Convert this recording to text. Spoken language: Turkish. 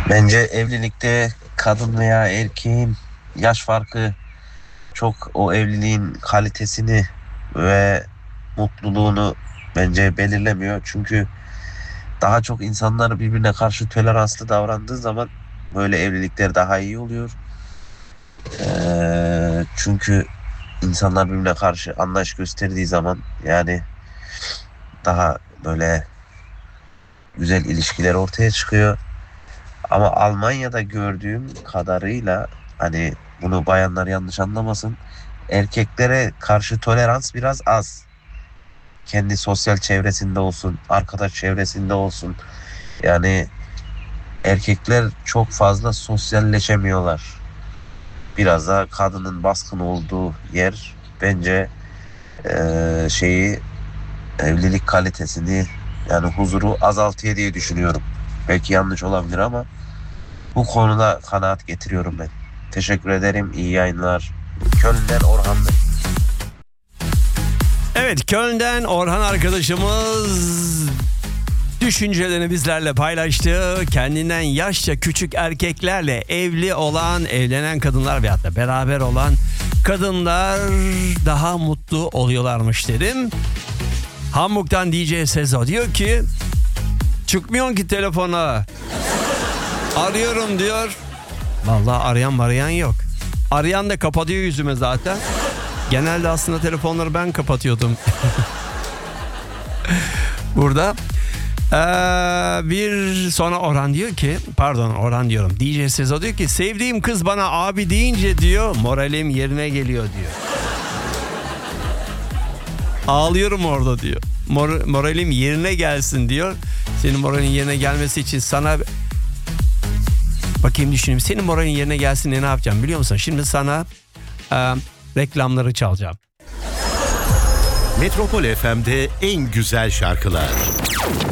Bence evlilikte kadın veya erkeğin yaş farkı çok o evliliğin kalitesini ve mutluluğunu bence belirlemiyor. Çünkü daha çok insanlar birbirine karşı toleranslı davrandığı zaman böyle evlilikler daha iyi oluyor. Çünkü insanlar birbirine karşı anlayış gösterdiği zaman yani daha böyle güzel ilişkiler ortaya çıkıyor. Ama Almanya'da gördüğüm kadarıyla hani bunu bayanlar yanlış anlamasın. Erkeklere karşı tolerans biraz az. Kendi sosyal çevresinde olsun, arkadaş çevresinde olsun. Yani erkekler çok fazla sosyalleşemiyorlar. Biraz da kadının baskın olduğu yer bence şeyi evlilik kalitesini yani huzuru azaltıyor diye düşünüyorum. Belki yanlış olabilir ama bu konuda kanaat getiriyorum ben. Teşekkür ederim. İyi yayınlar. Köln'den Orhan'dır. Evet, Köln'den Orhan arkadaşımız düşüncelerini bizlerle paylaştı. Kendinden yaşça küçük erkeklerle evli olan, evlenen kadınlar veyahut da beraber olan kadınlar daha mutlu oluyorlarmış dedim. Hamburg'dan DJ Sezo diyor ki çıkmıyor ki telefona. Arıyorum diyor. Vallahi arayan yok. Arayan da kapatıyor yüzüme zaten. Genelde aslında telefonları ben kapatıyordum. Burada. Bir sonra Orhan diyor ki, pardon Orhan diyorum, DJ Sezo diyor ki sevdiğim kız bana abi deyince diyor moralim yerine geliyor diyor. Ağlıyorum orada diyor. Moralim yerine gelsin diyor. Senin moralin yerine gelmesi için sana bakayım düşüneyim. Senin moralin yerine gelsin ne yapacağım biliyor musun? Şimdi sana reklamları çalacağım. Metropol FM'de en güzel şarkılar